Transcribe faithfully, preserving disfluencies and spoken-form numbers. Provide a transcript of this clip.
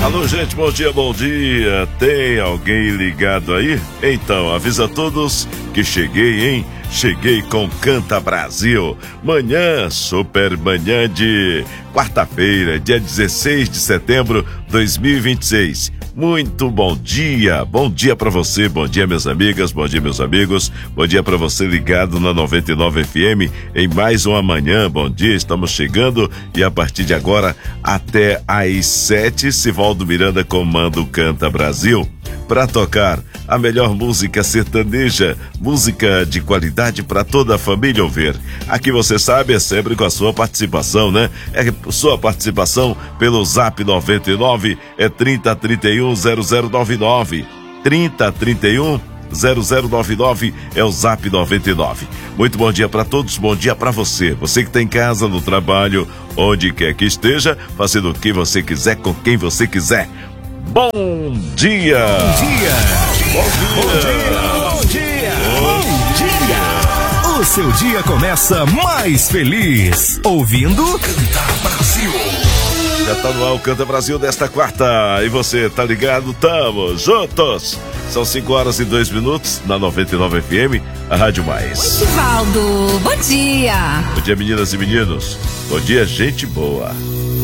Alô, gente, bom dia, bom dia. Tem alguém ligado aí? Então, avisa a todos que cheguei, hein? Cheguei com Canta Brasil. Manhã, super manhã de quarta-feira, dia dezesseis de setembro de dois mil e vinte e seis. Muito bom dia, bom dia pra você, bom dia minhas amigas, bom dia meus amigos, bom dia pra você ligado na noventa e nove F M em mais uma manhã, bom dia, estamos chegando e a partir de agora até às sete, Sivaldo Miranda comanda o Canta Brasil para tocar a melhor música sertaneja, música de qualidade para toda a família ouvir. Aqui você sabe, é sempre com a sua participação, né? É sua participação pelo Zap noventa e nove, é trinta, trinta e um, zero zero nove nove. trinta, trinta e um, zero zero nove nove é o Zap noventa e nove. Muito bom dia para todos, bom dia para você. Você que está em casa, no trabalho, onde quer que esteja, fazendo o que você quiser, com quem você quiser. Bom dia! Bom dia! Bom dia! Bom dia! Bom dia! O seu dia começa mais feliz ouvindo Canta Brasil. Já tá no ar o Canta Brasil desta quarta. E você, tá ligado? Tamo juntos! São cinco horas e dois minutos na noventa e nove F M, a Rádio Mais. Sivaldo, bom dia! Bom dia, meninas e meninos. Bom dia, gente boa.